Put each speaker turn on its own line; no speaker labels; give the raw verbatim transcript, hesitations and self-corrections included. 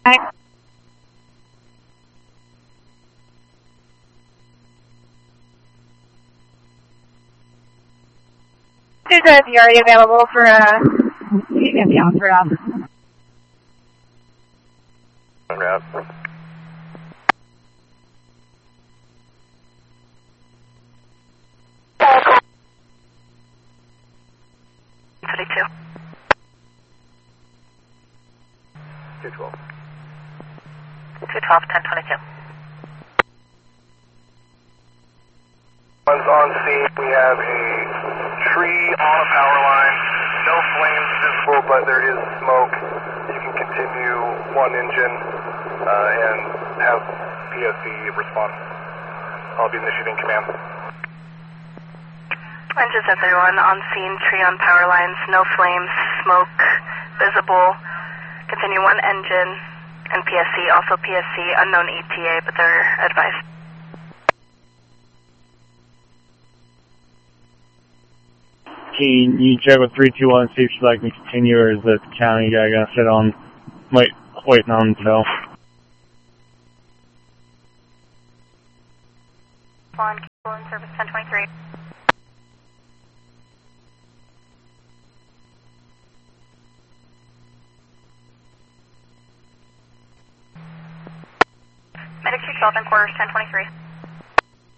Is a D R E available for uh, the Oxford office?
Okay.
thirty-two.
two twelve.
two twelve, ten twenty-two.
One's on scene. We have a tree on a power line. No flames visible, but there is smoke. You can continue one engine uh, and have P S C respond. I'll be initiating command.
Engine seven thirty-one, on scene, tree on power lines, no flames, smoke visible. Continue one engine and P S C, also P S C, unknown E T A, but they're advised.
Can you check with three two one, see if she'd like me to continue, or is the county guy going to sit on, wait, waiting on until?
On cable in service ten twenty-three. Medic two twelve and quarters ten twenty-three.